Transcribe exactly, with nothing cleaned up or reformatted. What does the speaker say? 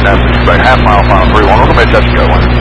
now, about half mile, final three one. Welcome to touch and go, one.